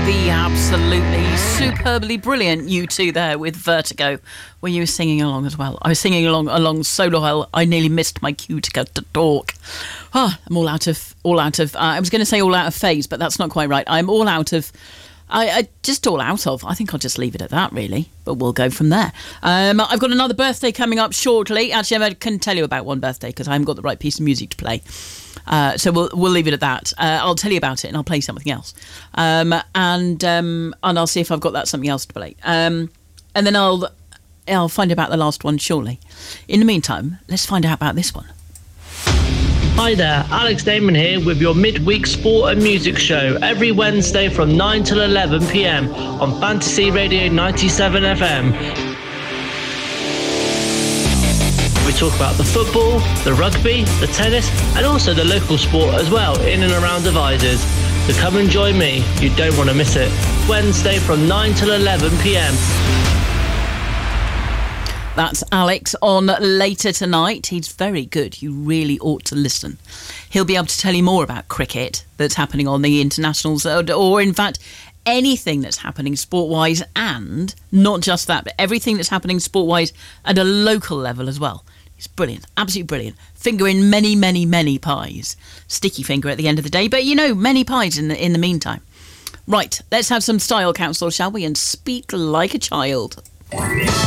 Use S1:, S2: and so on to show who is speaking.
S1: The absolutely superbly brilliant U2 there with Vertigo. Were you singing along as well? I was singing along so well I nearly missed my cue to go to talk. I'm all out of I was going to say all out of phase, but that's not quite right. I'm all out of I think I'll just leave it at that, really. But we'll go from there. I've got another birthday coming up shortly. Actually, I can tell you about one birthday because I haven't got the right piece of music to play. So we'll leave it at that. I'll tell you about it and I'll play something else. And I'll see if I've got something else to play. And then I'll find out about the last one shortly. In the meantime, let's find out about this one.
S2: Hi there, Alex Damon here with your midweek sport and music show every Wednesday from 9 till 11 p.m. on Fantasy Radio 97 FM. We talk about the football, the rugby, the tennis and also the local sport as well in and around Devizes. So come and join me, you don't want to miss it. Wednesday from 9 till 11 p.m.
S1: That's Alex on later tonight. He's very good. You really ought to listen. He'll be able to tell you more about cricket that's happening on the internationals, or in fact, anything that's happening sport-wise, and not just that, but everything that's happening sport-wise at a local level as well. He's brilliant, absolutely brilliant. Finger in many, many, many pies. Sticky finger at the end of the day, but many pies in the meantime. Right, let's have some style counsel, shall we, and speak like a child.